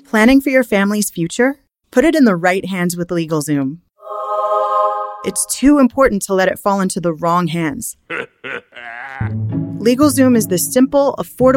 Planning for your family's future? Put it in the right hands with LegalZoom. It's too important to let it fall into the wrong hands. LegalZoom is the simple, affordable